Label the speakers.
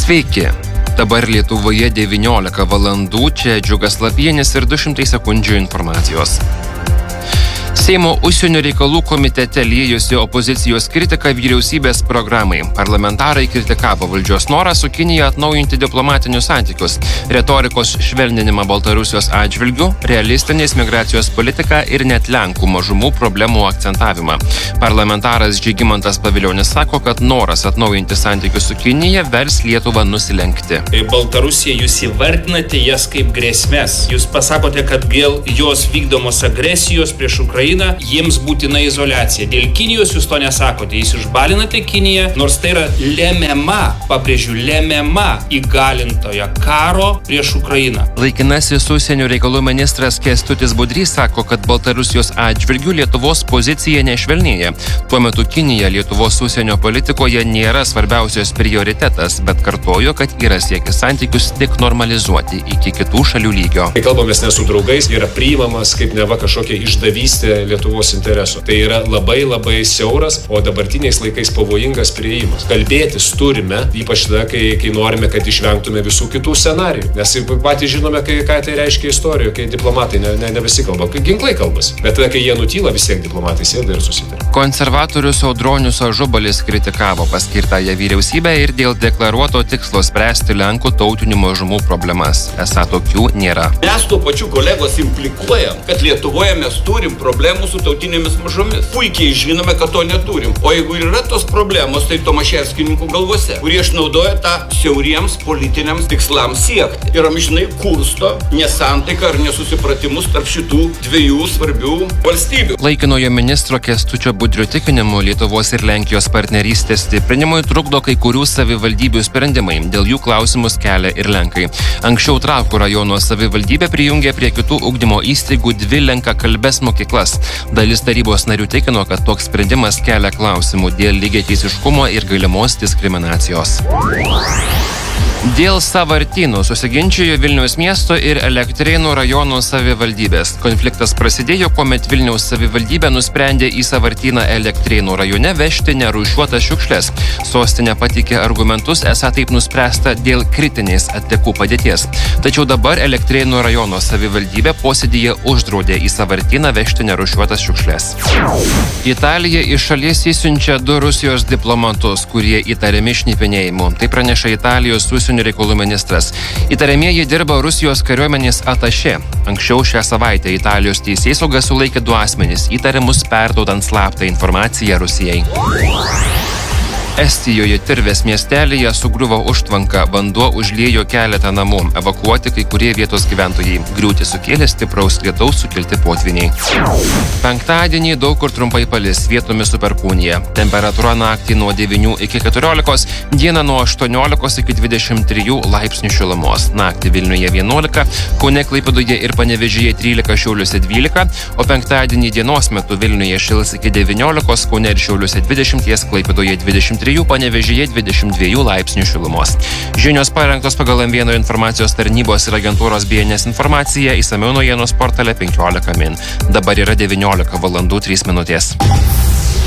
Speaker 1: Sveiki. Dabar Lietuvoje 19 valandų, čia Džiugas Lapienis ir 200 sekundžių informacijos. Seimo užsienio reikalų komitete liejosi opozicijos kritika vyriausybės programai. Parlamentarai kritikavo valdžios norą su Kinija atnaujinti diplomatinius santykius, retorikos švelninimą Baltarusijos atžvilgių, realistinės migracijos politiką ir net Lenkų mažumų problemų akcentavimą. Parlamentaras Žygimantas Pavilionis sako, kad noras atnaujinti santykius su Kinija vers Lietuvą nusilenkti.
Speaker 2: Baltarusija jūs įvardinate jas kaip grėsmės. Jūs pasakote, kad dėl jos vykdomos agresijos prieš Ukrainą jiems būtina izoliacija. Dėl Kinijos jūs to nesakote. Jūs išbalinate Kiniją, nors tai yra lemiama, pabrėžiu, lemiama įgalintoja karo prieš Ukrainą.
Speaker 1: Laikinasis užsienio reikalų ministras Kęstutis Budrys sako, kad Baltarusijos atžvilgių Lietuvos pozicija nešvelnėja. Tuo metu Kinija Lietuvos užsienio politikoje nėra svarbiausias prioritetas, bet kartojo, kad yra siekis santykius tik normalizuoti iki kitų šalių lygio.
Speaker 3: Kai kalbamės ne su draugais, yra priimamas kaip neva kažkokia išdavystė Lietuvos interesų. Tai yra labai siauras, o dabartiniais laikais pavojingas priėjimas. Kalbėtis turime, ypač tada, kai norime, kad išvengtume visų kitų scenarijų. Nes patys žinome, ką tai reiškia istorijoje, kai diplomatai ne visi kalba, kai ginklai kalbasi. Bet tada, kai jie nutyla, vis tiek diplomatai sėda ir susitarė.
Speaker 1: Konservatorius Audronius Ažubalis kritikavo paskirtąją vyriausybę ir dėl deklaruoto tikslo spręsti Lenkų tautinių mažumų problemas. Esą tokių nėra.
Speaker 4: Mes tuo pačiu kolegos implikuojam, kad Lietuvoje mes turim problemų su tautinėmis mažomis. Puikiai žinome, kad to neturim. O jeigu yra tos problemos, tai tomaševskininkų galvose, kurie išnaudoja tą siauriems politiniams tikslams siekti. Ir amžinai kursto nesantaiką ar nesusipratimus tarp šitų dviejų svarbių valstybių.
Speaker 1: Laikinojo ministro Kęstučio Budrio tikinimu Lietuvos ir Lenkijos partnerystės stiprinimui trukdo kai kurių savivaldybių sprendimai. Dėl jų klausimus kelia ir Lenkai. Anksčiau Trakų rajono savivaldybė prijungė prie kitų ugdymo įstaigų 2 lenkakalbes mokyklas. Dalis tarybos narių tikino, kad toks sprendimas kelia klausimų dėl lygiateisiškumo ir galimos diskriminacijos. Dėl sąvartynų susiginčijo Vilniaus miesto ir Elektrėnų rajono savivaldybės. Konfliktas prasidėjo, kuomet Vilniaus savivaldybė nusprendė į sąvartyną Elektrėnų rajone vežti nerūšiuotas šiukšles. Sostinė pateikė argumentus, esą taip nuspręsta dėl kritinės atliekų padėties. Tačiau dabar Elektrėnų rajono savivaldybė posėdyje uždraudė į sąvartyną vežti nerūšiuotas šiukšles. Italija iš šalies įsiunčia 2 Rusijos diplomatus, kurie įtariami šnipinėjimu. Tai praneša Italijos užsienio reikalų ministras. Įtariamieji dirba Rusijos kariuomenės atašė. Anksčiau šią savaitę Italijos teisėsauga sulaikė 2 asmenys įtariamus perduodant slaptą informaciją Rusijai. Estijoje Tirvės miestelyje sugriuvo užtvanka, vanduo užliejo keletą namų, evakuoti kai kurie vietos gyventojai. Griūtį sukėlė stipraus lietaus sukelti potvyniai. Penktadienį daug kur trumpai palis, vietomis su perkūnija. Temperatūra naktį nuo 9 iki 14, dieną nuo 18 iki 23 laipsnių šilumos. Naktį Vilniuje 11, Kaune, Klaipėdoje ir Panevėžyje 13, Šiauliuose 12, o penktadienį dienos metu Vilniuje šils iki 19, Kaune ir Šiauliuose 20, Klaipėdoje 23, Panevėžyje 22 laipsnių šilumos. Žinios parengtos pagal M1 informacijos tarnybos ir agentūros BNS informaciją, išsamiau naujienos portale 15 min. Dabar yra 19 valandų 3 minutės.